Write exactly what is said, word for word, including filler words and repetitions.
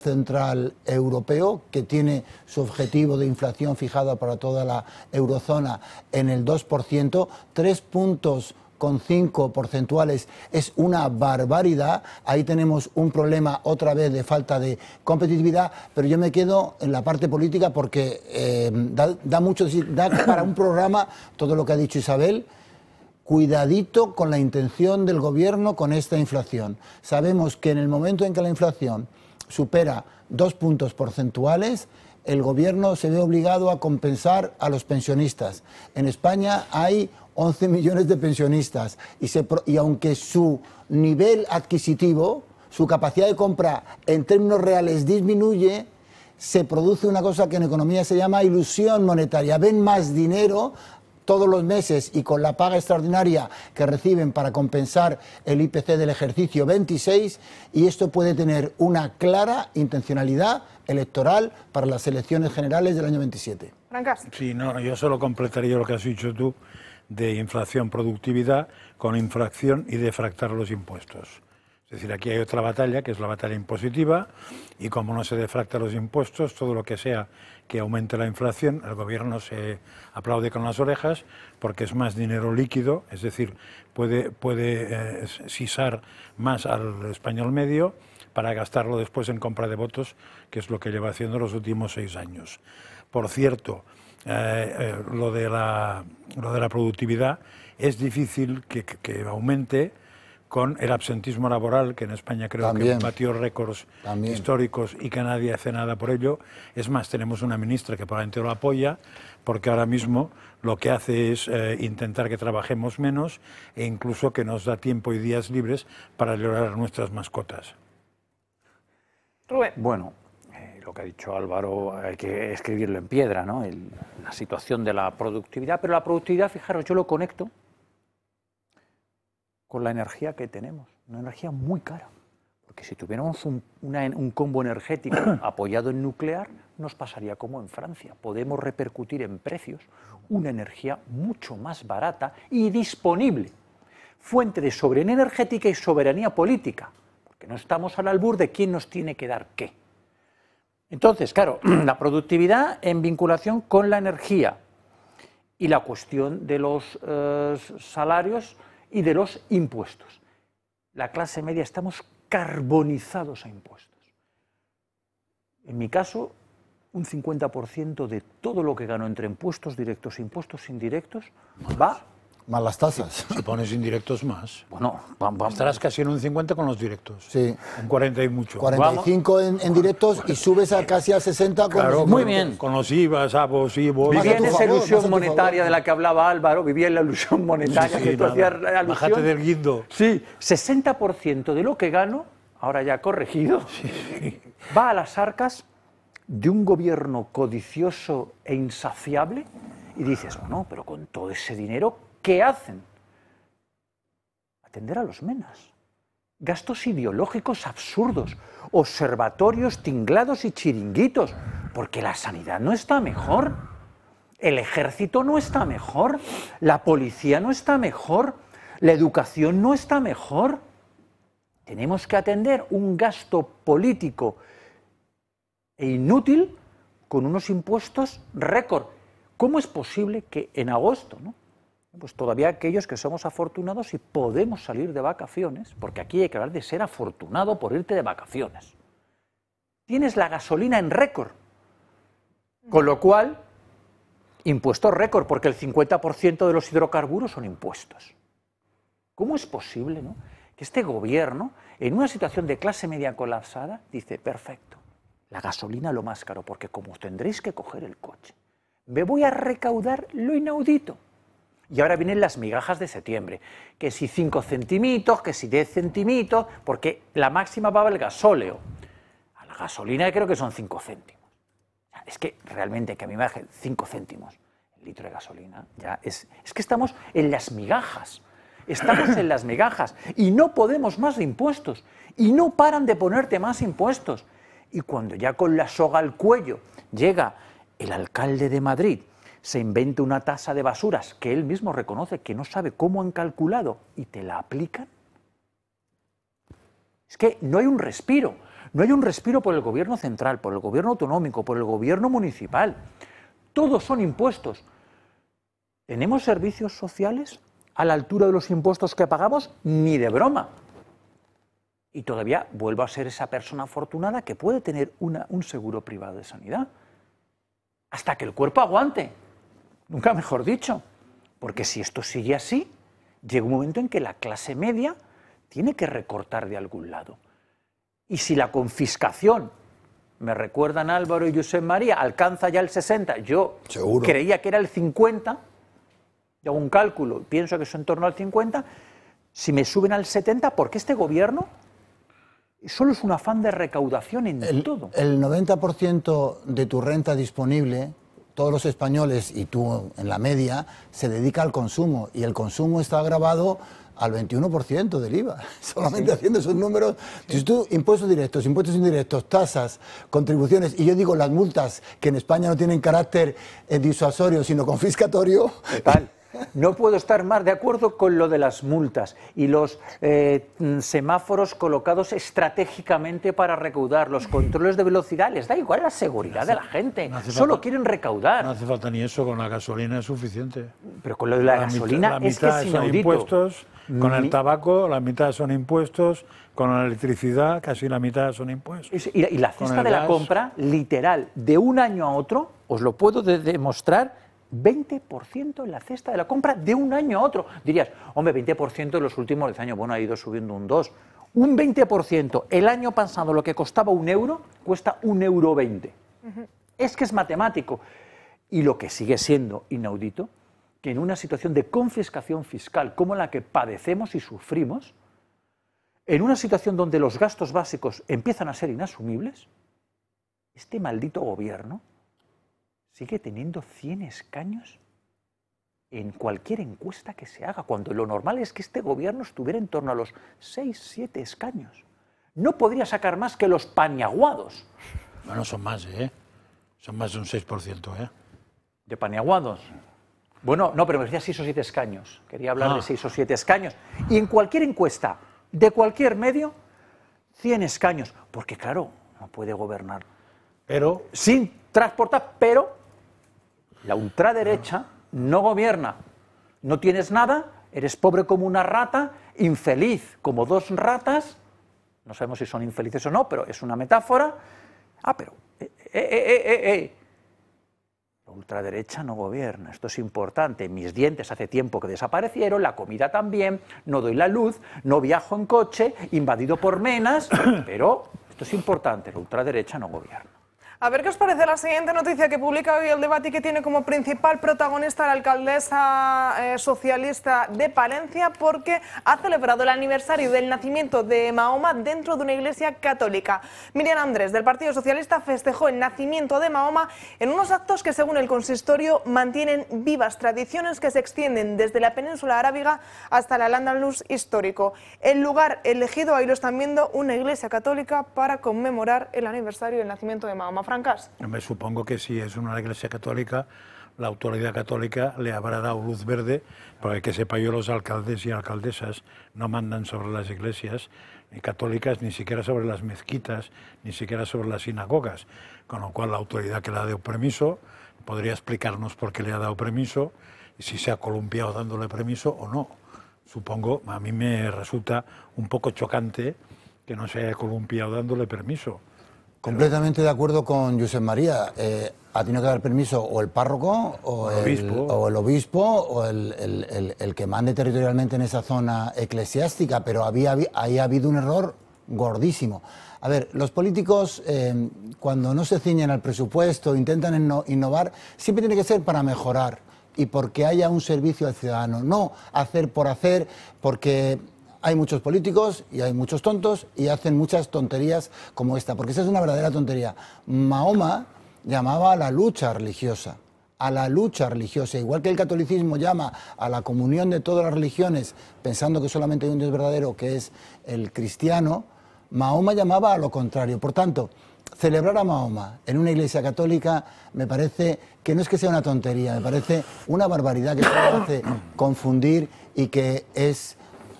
Central Europeo, que tiene su objetivo de inflación fijado para toda la eurozona en el dos por ciento, tres puntos con cinco porcentuales es una barbaridad. Ahí tenemos un problema otra vez de falta de competitividad, pero yo me quedo en la parte política porque eh, da, da mucho, da para un programa todo lo que ha dicho Isabel. Cuidadito con la intención del gobierno con esta inflación. Sabemos que en el momento en que la inflación supera dos puntos porcentuales, el gobierno se ve obligado a compensar a los pensionistas. En España hay once millones de pensionistas y, se, y aunque su nivel adquisitivo, su capacidad de compra en términos reales disminuye, se produce una cosa que en economía se llama ilusión monetaria. Ven más dinero todos los meses y con la paga extraordinaria que reciben para compensar el I P C del ejercicio veintiséis, y esto puede tener una clara intencionalidad electoral para las elecciones generales del año veintisiete. Francas. Sí, no, yo solo completaría lo que has dicho tú de inflación-productividad con inflación y defractar los impuestos. Es decir, aquí hay otra batalla, que es la batalla impositiva, y como no se defracta los impuestos, todo lo que sea que aumente la inflación, el gobierno se aplaude con las orejas porque es más dinero líquido, es decir, puede, puede eh, sisar más al español medio para gastarlo después en compra de votos, que es lo que lleva haciendo los últimos seis años. Por cierto, eh, eh, lo, de la, lo de la productividad es difícil que, que, que aumente con el absentismo laboral, que en España creo También. que batió récords También. históricos y que nadie hace nada por ello. Es más, tenemos una ministra que probablemente lo apoya, porque ahora mismo lo que hace es eh, intentar que trabajemos menos e incluso que nos da tiempo y días libres para llorar a nuestras mascotas. Rubén. Bueno, eh, lo que ha dicho Álvaro hay que escribirlo en piedra, ¿no? El, la situación de la productividad, pero la productividad, fijaros, yo lo conecto con la energía que tenemos, una energía muy cara, porque si tuviéramos un, una, un combo energético apoyado en nuclear, nos pasaría como en Francia. Podemos repercutir en precios una energía mucho más barata y disponible, fuente de soberanía energética y soberanía política, porque no estamos al albur de quién nos tiene que dar qué. Entonces, claro, la productividad en vinculación con la energía y la cuestión de los eh, salarios y de los impuestos. La clase media estamos carbonizados a impuestos. En mi caso, un cincuenta por ciento de todo lo que gano entre impuestos directos e impuestos indirectos va... Más las tasas. Si pones indirectos más. Bueno, vamos. Estarás casi en un cincuenta con los directos. Sí. Un cuarenta y mucho. cuarenta y cinco en, en directos y subes a casi al sesenta con claro, los Muy bien. Con los I V As, A V Os, I V Os. Vivía en esa favor, ilusión monetaria de la que hablaba Álvaro, vivía en la ilusión monetaria Sí, sí, que tú nada. hacías alusión. Bájate del guindo. Sí, sesenta por ciento de lo que gano, ahora ya corregido, sí. va a las arcas de un gobierno codicioso e insaciable y dices, bueno, pero con todo ese dinero, ¿qué hacen? Atender a los menas. Gastos ideológicos absurdos, observatorios tinglados y chiringuitos, porque la sanidad no está mejor, el ejército no está mejor, la policía no está mejor, la educación no está mejor. Tenemos que atender un gasto político e inútil con unos impuestos récord. ¿Cómo es posible que en agosto, ¿no? Pues todavía aquellos que somos afortunados y podemos salir de vacaciones, porque aquí hay que hablar de ser afortunado por irte de vacaciones. Tienes la gasolina en récord, con lo cual, impuestos récord, porque el cincuenta por ciento de los hidrocarburos son impuestos. ¿Cómo es posible, ¿no?, que este gobierno, en una situación de clase media colapsada, dice, perfecto, la gasolina lo más caro, porque como tendréis que coger el coche, me voy a recaudar lo inaudito? Y ahora vienen las migajas de septiembre, que si cinco centimitos, que si diez centimitos, porque la máxima va al gasóleo. A la gasolina creo que son cinco céntimos. Es que realmente que a mí me baje cinco céntimos el litro de gasolina, ya es, es que estamos en las migajas, estamos en las migajas y no podemos más de impuestos y no paran de ponerte más impuestos. Y cuando ya con la soga al cuello llega el alcalde de Madrid, se inventa una tasa de basuras que él mismo reconoce que no sabe cómo han calculado y te la aplican. Es que no hay un respiro, No hay un respiro por el gobierno central, por el gobierno autonómico, por el gobierno municipal. Todos son impuestos. ¿Tenemos servicios sociales a la altura de los impuestos que pagamos? Ni de broma. Y todavía vuelvo a ser esa persona afortunada que puede tener una, un seguro privado de sanidad. Hasta que el cuerpo aguante. Nunca mejor dicho. Porque si esto sigue así, llega un momento en que la clase media tiene que recortar de algún lado. Y si la confiscación, me recuerdan Álvaro y Josep María, alcanza ya el sesenta, yo Seguro. creía que era el cincuenta, yo hago un cálculo, pienso que es en torno al cincuenta, si me suben al setenta, ¿por qué este gobierno solo es un afán de recaudación en el, todo? El noventa por ciento de tu renta disponible, todos los españoles y tú en la media, se dedica al consumo, y el consumo está agravado al veintiuno por ciento del I V A, solamente sí. haciendo esos números. Sí. Si tú, impuestos directos, impuestos indirectos, tasas, contribuciones, y yo digo las multas, que en España no tienen carácter eh, disuasorio, sino confiscatorio. Total. No puedo estar más de acuerdo con lo de las multas y los eh, semáforos colocados estratégicamente para recaudar, los controles de velocidad, les da igual la seguridad de la gente, no solo falta, quieren recaudar. No hace falta ni eso, con la gasolina es suficiente. Pero con lo de la, la gasolina mitad, es que es son impuestos, con el tabaco la mitad son impuestos, con la electricidad casi la mitad son impuestos. Y, y la cesta de gas. La compra, literal, de un año a otro, os lo puedo de demostrar, veinte por ciento en la cesta de la compra de un año a otro. Dirías, hombre, veinte por ciento en los últimos diez años, bueno, ha ido subiendo un dos. Un veinte por ciento. El año pasado lo que costaba un euro, cuesta un euro veinte. Uh-huh. Es que es matemático. Y lo que sigue siendo inaudito, que en una situación de confiscación fiscal como la que padecemos y sufrimos, en una situación donde los gastos básicos empiezan a ser inasumibles, este maldito gobierno sigue teniendo cien escaños en cualquier encuesta que se haga, cuando lo normal es que este gobierno estuviera en torno a los seis, siete escaños. No podría sacar más que los paniaguados. Bueno, son más, ¿eh? Son más de un seis por ciento, ¿eh? ¿De paniaguados? Bueno, no, pero me decía seis o siete escaños. Quería hablar ah. de seis o siete escaños. Y en cualquier encuesta, de cualquier medio, cien escaños. Porque, claro, no puede gobernar. Pero... sin transportar, pero... la ultraderecha no gobierna. No tienes nada, eres pobre como una rata, infeliz como dos ratas, no sabemos si son infelices o no, pero es una metáfora. Ah, pero... Eh, eh, eh, eh, eh. La ultraderecha no gobierna, esto es importante. Mis dientes hace tiempo que desaparecieron, la comida también, no doy la luz, no viajo en coche, invadido por menas, pero esto es importante, la ultraderecha no gobierna. A ver qué os parece la siguiente noticia que publica hoy El Debate y que tiene como principal protagonista a la alcaldesa eh, socialista de Palencia, porque ha celebrado el aniversario del nacimiento de Mahoma dentro de una iglesia católica. Miriam Andrés, del Partido Socialista, festejó el nacimiento de Mahoma en unos actos que, según el consistorio, mantienen vivas tradiciones que se extienden desde la península arábiga hasta el Al-Ándalus histórico. El lugar elegido, ahí lo están viendo, una iglesia católica para conmemorar el aniversario del nacimiento de Mahoma. Francas. Me supongo que si es una iglesia católica, la autoridad católica le habrá dado luz verde, porque que sepa yo, los alcaldes y alcaldesas no mandan sobre las iglesias ni católicas, ni siquiera sobre las mezquitas, ni siquiera sobre las sinagogas, con lo cual la autoridad que le ha dado permiso podría explicarnos por qué le ha dado permiso y si se ha columpiado dándole permiso o no. Supongo, a mí me resulta un poco chocante que no se haya columpiado dándole permiso. Completamente de acuerdo con Josep María. Eh, ha tenido que dar permiso o el párroco o el, el obispo o el, obispo, o el, el, el, el que mande territorialmente en esa zona eclesiástica, pero había, ahí ha habido un error gordísimo. A ver, los políticos eh, cuando no se ciñen al presupuesto, intentan inno, innovar, siempre tiene que ser para mejorar y porque haya un servicio al ciudadano, no hacer por hacer, porque... hay muchos políticos y hay muchos tontos y hacen muchas tonterías como esta, porque esa es una verdadera tontería. Mahoma llamaba a la lucha religiosa, a la lucha religiosa, igual que el catolicismo llama a la comunión de todas las religiones, pensando que solamente hay un Dios verdadero, que es el cristiano. Mahoma llamaba a lo contrario. Por tanto, celebrar a Mahoma en una iglesia católica me parece que no es que sea una tontería, me parece una barbaridad que se hace confundir y que es